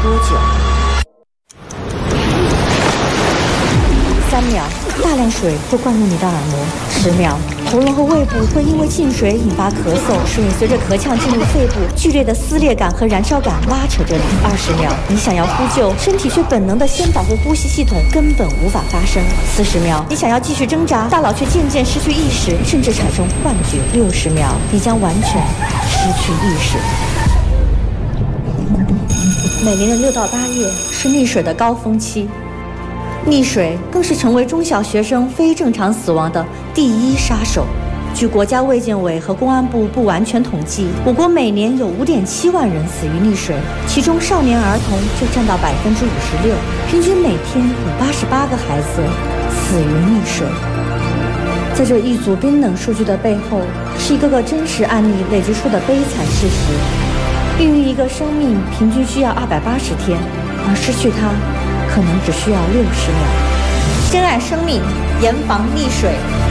多久？3秒，大量水会灌入你的耳膜。10秒，喉咙和胃部会因为进水引发咳嗽，水随着咳呛进入肺部，剧烈的撕裂感和燃烧感拉扯着你。20秒，你想要呼救，身体却本能的先保护呼吸系统，根本无法发声。40秒，你想要继续挣扎，大脑却渐渐失去意识，甚至产生幻觉。60秒，你将完全失去意识。每年的6到8月是溺水的高峰期。溺水更是成为中小学生非正常死亡的第一杀手。据国家卫健委和公安部不完全统计，我国每年有5.7万人死于溺水，其中少年儿童就占到56%，平均每天有88个孩子死于溺水。在这一组冰冷数据的背后，是一个个真实案例累积出的悲惨事实。孕育一个生命平均需要280天，而失去它可能只需要60秒。珍爱生命，严防溺水。